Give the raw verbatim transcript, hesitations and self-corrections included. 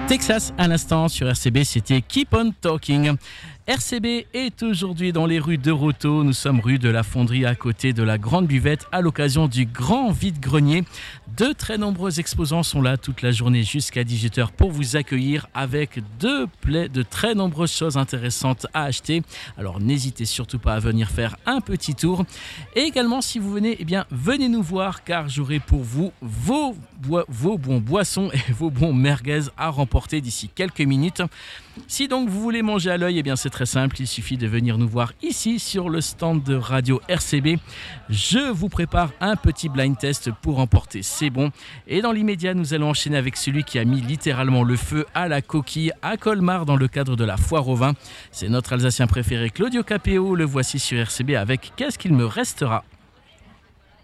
Texas à l'instant sur R C B, c'était Keep on Talking. R C B est aujourd'hui dans les rues de Roto. Nous sommes rue de la Fonderie à côté de la Grande Buvette à l'occasion du grand vide-grenier. De très nombreux exposants sont là toute la journée jusqu'à dix-huit heures pour vous accueillir avec de, pla- de très nombreuses choses intéressantes à acheter. Alors n'hésitez surtout pas à venir faire un petit tour. Et également si vous venez, eh bien, venez nous voir car j'aurai pour vous vos, boi- vos bons boissons et vos bons merguez à remporter d'ici quelques minutes. Si donc vous voulez manger à l'œil, eh bien c'est très simple, il suffit de venir nous voir ici sur le stand de Radio R C B. Je vous prépare un petit blind test pour remporter, c'est bon. Et dans l'immédiat, nous allons enchaîner avec celui qui a mis littéralement le feu à la coquille à Colmar dans le cadre de la foire au vin. C'est notre Alsacien préféré Claudio Capéo, le voici sur R C B avec Qu'est-ce qu'il me restera ?